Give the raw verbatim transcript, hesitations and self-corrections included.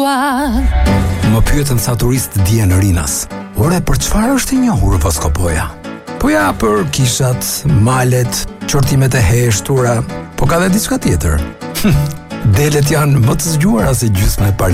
Më pyetën sa turistë dihen Rinas. Ore, për çfarë është i njohur Voskopoja? Po ja, për kishat, malet, qortimet e heshtura, po ka dhe diçka tjetër. Delet janë më të zgjuara se gjysma e